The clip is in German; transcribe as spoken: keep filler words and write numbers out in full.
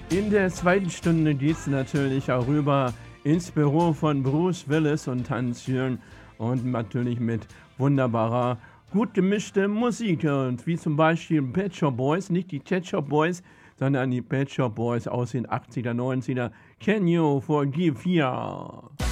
In der zweiten Stunde geht's natürlich auch rüber ins Büro von Bruce Willis und Hans-Jürgen und natürlich mit wunderbarer, gut gemischter Musik. Und wie zum Beispiel Pet Shop Boys, nicht die Pet Shop Boys, sondern die Pet Shop Boys aus den achtziger, neunziger. Can you forgive ya?